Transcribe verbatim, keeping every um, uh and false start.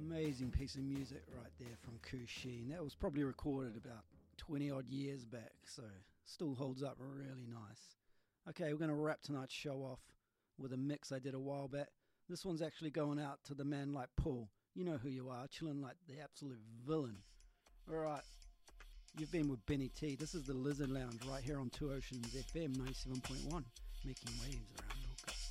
Amazing piece of music right there from Koos Sheen. That was probably recorded about twenty odd years back, so still holds up really nice. Okay, we're going to wrap tonight's show off with a mix I did a while back. This one's actually going out to the man like Paul. You know who you are, chilling like the absolute villain. Alright, you've been with Benny T. This is the Lizard Lounge right here on Two Oceans F M ninety-seven point one, making waves around